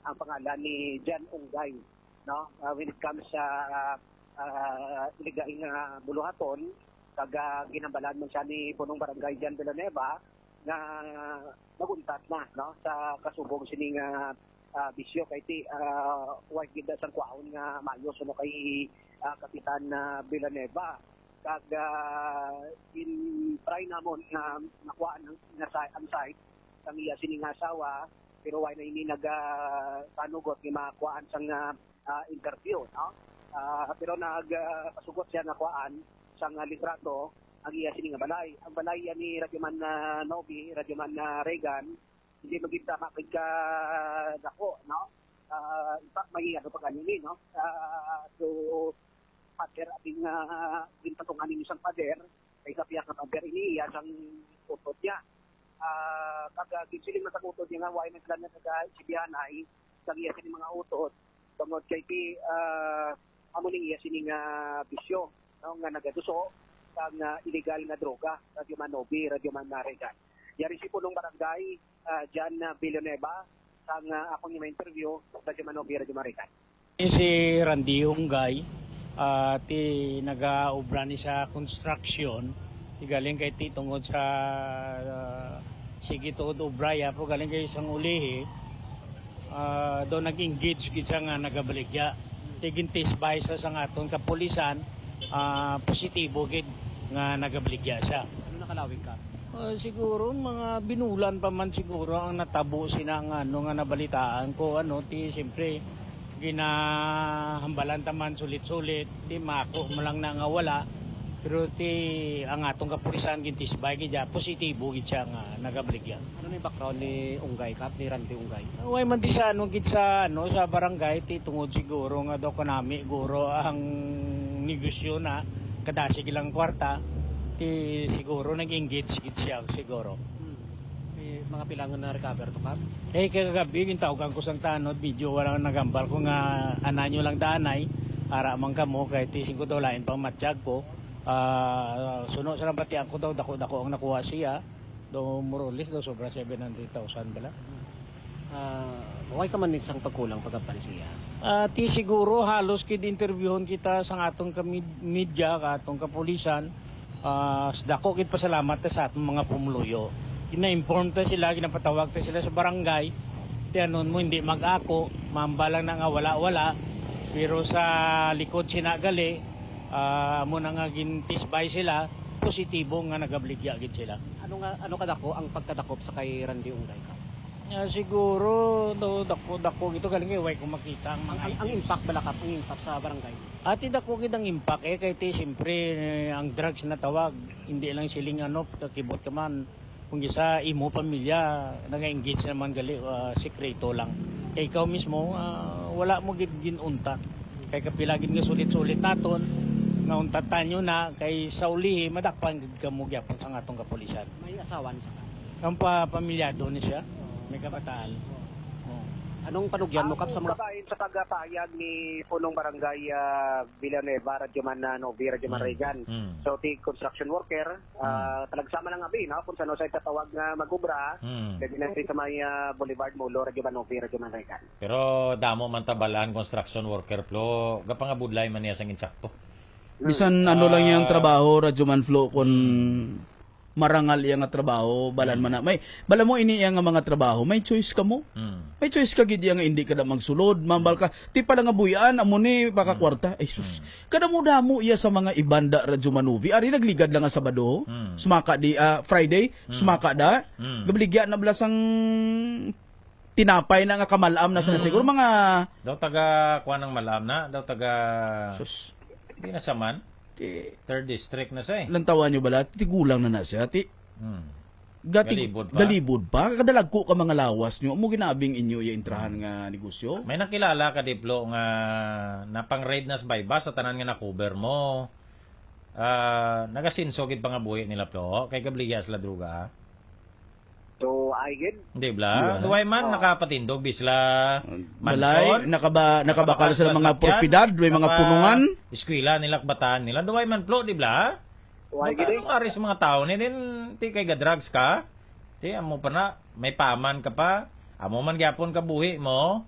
ang pangalan ni Jan Ungay, no? When it comes sa iligal nga buluhaton, kaga ginambalan man siya ni punong barangay Jan Villanueva na naguntat na, no, sa kasubong sining bisyo kay ti white gid sa kwaon nga mayo suno kay Kapitan Villanueva. Kaga in try namon nga nakuha ang site kami sining asawa, pero why na ini nagpanugot ni makuhaan sang interview, no? Pero nagpasugot siya nakuhaan sang litrato ang iya sining balay. Ang balay ni Radyoman Novi, Radyoman Regan, hindi magita makika dako, no? In fact, may ano pa kanini, no? So pader ating ginpatungan ni isang pader kay sa piyak na pader ini iya sang utod niya. Kaga gisiling na sa utod niya nga why na sila nagsibihanay sa iya sining mga utod tungod kay ti amuning iya sining bisyo, no, nga nagaduso ang illegal nga droga, Radyoman Novi, Radyoman Regan. Yari si punong barangay Jan Villanueva sang akong yung interview Radyoman Novi, Radyoman Regan. Si Randy Ungay, ti nag-aobra ni sa construction, ti galing kay ti tungod sa sige tuod obraya po galing kay isang ulihi, do nag-engage kita nga nagabaligya, ti gintisbay sa sang aton kapulisan, positibo gid nga nagabaligya siya. Ano nakalawig ka? Siguro mga binulan pa man siguro ang natabo sina nga ano nga nabalitaan ko, ano ti siyempre ginahambalan taman sulit-sulit, di mako mo lang na nga wala, pero ti ang atong kapulisan gintisbay gid positibo gid siya nga nagabaligya. Ano na yung background ni Ungay Kap, ni Randy Ungay? Way man di sa ano gid sa ano sa barangay ti tungod siguro nga daw kanami guro ang negosyo na kadasig ilang kwarta, ti siguro nag-engage gid siya siguro. May mga pilangan na recover to, Kap? Kagabi gintawagan ko sang tanod video walang nagambal ko nga ananyo lang danay ara man kamo kay ti 5 lain pang matiyag ko. Suno sa batian ko daw dako ang nakuha siya do Morolis daw sobra 700,000 bala. Why ka man isang pagkulang pagkapansiya? Ti siguro halos kid interviewon kita sa atong media ka atong kapulisan. Dako kid pasalamat sa atong mga pumuluyo. Ina-inform ta sila, ginapatawag ta sila sa barangay. Ti anon mo hindi mag-ako, mambalang na nga wala-wala. Pero sa likod sinagali, mo na nga gintisbay sila, positibo nga nagabligya gid sila. Ano kadako ang pagkadakop sa kay Randy Ungay ka? Siguro dako ito galing kay way kung makita ang impact bala, Kap, ang impact sa barangay. Ati dako gid ang impact kay ti siyempre ang drugs na tawag hindi lang siling ano kibot ka man kung isa imo pamilya nag-engage naman gali sekreto lang kay ikaw mismo wala mo gid ginunta kay kapila gid nga sulit-sulit naton nga untatan nyo na kay sa ulihi madakpan gid kamo gyapon sa atong kapulisan. May asawa ni sa ka? Ang pamilyado ni siya. May kabataan. Anong panugyan mo, Kap, sa mga... Sa pagpapayag ni punong barangay Villanueva, Radyoman Novi, Radyoman Regan. So, ti construction worker, talagsama ng abi, no? Kung saan sa tatawag nga magubra, dahil na sa may Boulevard Molo, Radyoman Novi, Radyoman Regan. Pero damo man tabalaan construction worker plo, gapangabudlay man niya sang insakto. Bisan ano lang yung trabaho, Radyoman Flo, kung marangal yang nga trabaho, balan man na. Bala mo ini yang nga mga trabaho, may choice ka mo. May choice ka gid nga hindi ka na magsulod, mambal ka. Ti pala nga buyan, amo ni pakakwarta. Ay sus. Kada mo damo iya sa mga ibanda Radyoman Novi. Ari nagligad lang nga Sabado, sumaka di Friday, sumaka da. Gabligya na blasang tinapay na nga kamalam na sana siguro mga daw taga kuan ng malam na, daw taga sus. Di na saman. Third district na siya eh. Lantawan nyo bala, tigulang na siya. Galibod pa. Kadalag ko ka mga lawas nyo. Mo ginabing inyo yung intrahan nga negosyo. May nakilala ka diplo nga napang-raid na sa bypass sa tanan nga na-cover mo. Nagasinsogid pa nga buhi nila plo. Kay kabligya sila druga. So, ayun. Hindi bla. Duway man nakapatindog bisla Balay, nakabakal sa mga propiedad, duway mga punungan. Eskwela nila bataan nila. Duway man plo, di bla? Magkano aris mga tao ni din ti kay drugs ka. Ti amo pa na may paman ka pa. Amo man gyapon ka buhi mo.